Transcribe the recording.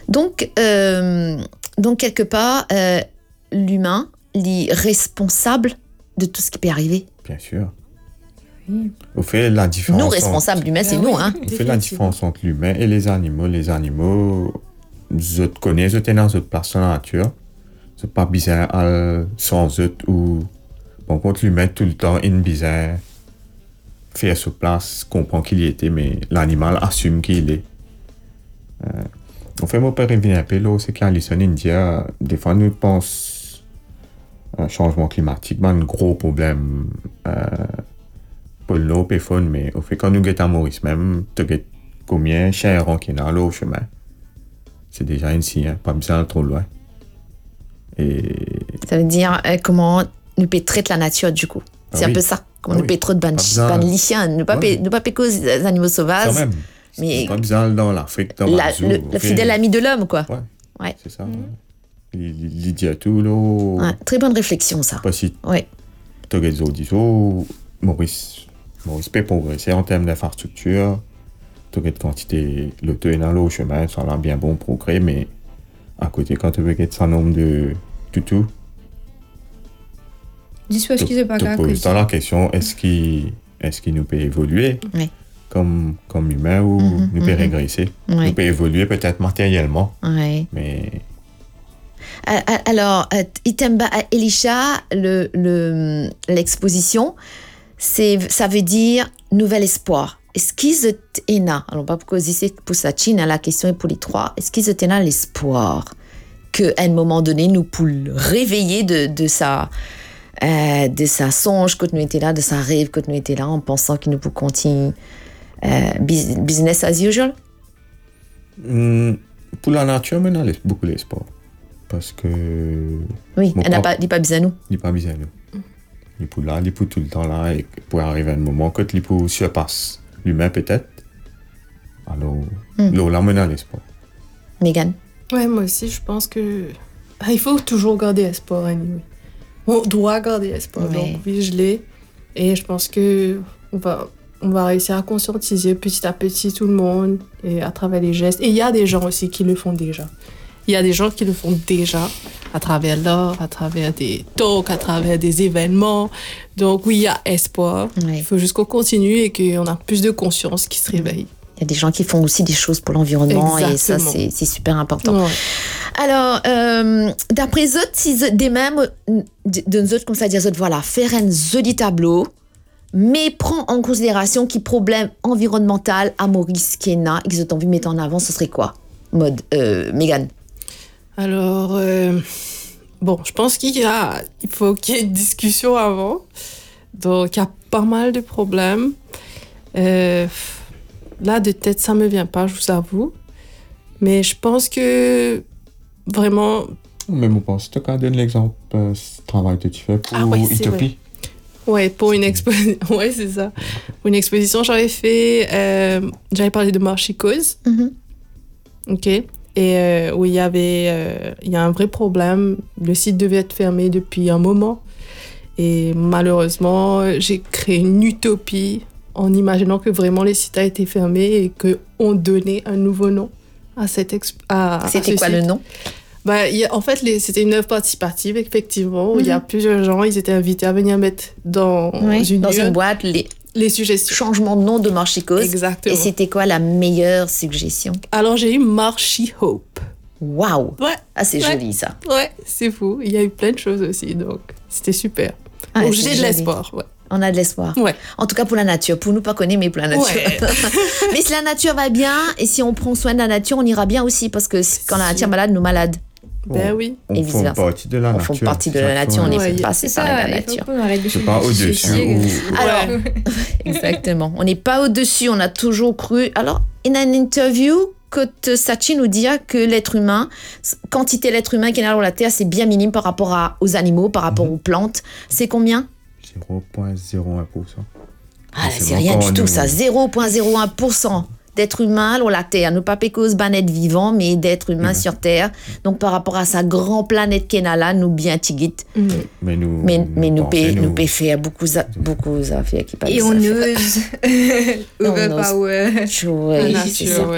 Donc quelque part, l'humain est responsable de tout ce qui peut arriver. Bien sûr. On fait la différence. Nous, responsables, l'humain, c'est nous. Hein. On fait la différence entre l'humain et les animaux. Les animaux, je te connais, je t'ai dans une place dans la nature. C'est pas bizarre sans eux ou... Bon, contre l'humain, tout le temps, il est bizarre. Faire sur place, comprend qu'il y était, mais l'animal assume qu'il est. On fait mon père revient un peu là, c'est qu'en Lison India, des fois, nous pensons un changement climatique, un gros problème pour l'eau, pour le fun, mais au fait, quand nous guettons à Maurice même, tu guettes combien cher qui est dans l'eau au chemin. C'est déjà ici, hein, pas besoin de trop loin. Et... Ça veut dire comment nous traiter la nature, du coup. C'est un peu ça. Comment nous trop de ban lichiens, ne pas cause des animaux sauvages. Quand même. Mais pas besoin dans l'Afrique, dans le fidèle ami de l'homme, quoi. Ouais. C'est ça. L'idée tout là. Ouais, très bonne réflexion, ça. Pas si. Ouais. Tu as des auditions, Maurice peut progresser en termes d'infrastructure. Tu as des quantités, l'auto est dans l'eau, chemin, ça a bien bon progrès, mais à côté, quand tu veux qu'il y ait un nombre de tutus, dis-moi ce qui s'est pas grave. Tu poses la question, est-ce qu'il nous peut évoluer comme humain ou nous peut régresser? Nous peut évoluer peut-être matériellement, mais... Alors, Itemba Elisha, l'exposition, ça veut dire nouvel espoir. Est-ce qu'ils ont, alors pas pourquoi c'est pour sa Chine, la question est pour les trois, est-ce qu'ils ont l'espoir qu'à un moment donné, nous pouvons réveiller de sa songe quand nous étions là, de sa rêve quand nous étions là, en pensant qu'il nous peut continuer business as usual? Pour la nature, on a beaucoup d'espoir. Parce que... Oui, elle n'a pas besoin de nous. Il n'a pas besoin de nous. Il est pour là, il est pour tout le temps là, et pour arriver à un moment quand il peut surpasse l'humain peut-être. Alors, là, on a l'espoir. Megan? Ouais, moi aussi, je pense que... il faut toujours garder espoir, anyway. On doit garder espoir, donc oui, je l'ai. Et je pense que on va réussir à conscientiser petit à petit tout le monde, et à travers les gestes. Et il y a des gens aussi qui le font déjà. Il y a des gens qui le font déjà à travers l'art, à travers des talks, à travers des événements. Donc oui, il y a espoir. Il faut juste qu'on continue et qu'on a plus de conscience qui se réveille. Il y a des gens qui font aussi des choses pour l'environnement. Exactement. Et ça, c'est super important. Ouais. Alors, d'après eux, si des mêmes, de nous autres, comme ça, dire, voilà, faire un joli tableau, mais prend en considération qu'il problème environnemental à Maurice Kena, et qu'ils ont envie de mettre en avant, ce serait quoi? Megan? Alors, je pense qu'il faut qu'il y ait une discussion avant. Donc, il y a pas mal de problèmes. Là, de tête, ça me vient pas, je vous avoue. Mais je pense que, vraiment... Mais je pense que tu as donné l'exemple ce travail que tu fais pour Utopie. Oui, pour une exposition. Oui, c'est ça. Pour une exposition, j'avais parlé de Marchicose. OK. Et où il y a un vrai problème. Le site devait être fermé depuis un moment. Et malheureusement, j'ai créé une utopie en imaginant que vraiment le site a été fermé et qu'on donnait un nouveau nom à cette C'était quoi le nom? En fait, c'était une œuvre participative, effectivement, où il y a plusieurs gens, ils étaient invités à venir mettre dans une boîte les suggestions. Changement de nom de Marchicose. Exactement. Et c'était quoi la meilleure suggestion? Alors, j'ai eu Marchi-Hope. Waouh! Ouais. Ah, c'est joli, ça. Ouais, c'est fou. Il y a eu plein de choses aussi, donc c'était super. Donc, j'ai de l'espoir, On a de l'espoir. Ouais. En tout cas, pour la nature. Pour nous, pas connaître, mais pour la nature. Ouais. Mais si la nature va bien, et si on prend soin de la nature, on ira bien aussi, parce que quand la nature est malade, nous malades. Ben oui. On fait partie de la nature. On fait partie de la nature, on n'est pas séparés de la nature. C'est pas au-dessus. Alors, exactement. On n'est pas au-dessus, on a toujours cru. Alors, in an interview, Sachi nous dit que l'être humain, quantité l'être humain qui est dans la Terre, c'est bien minime par rapport aux animaux, par rapport aux plantes. C'est combien? 0,01%. Ah, c'est rien du tout, ça. 0,01% d'êtres humains sur la Terre. Nous pas cause banette vivant, mais d'êtres humains sur Terre. Donc, par rapport à sa grande planète qui est là, nous bien tigite. Mais nous peut faire beaucoup d'affaires qui passent. Et on ose. Overpower. Oui, c'est ça.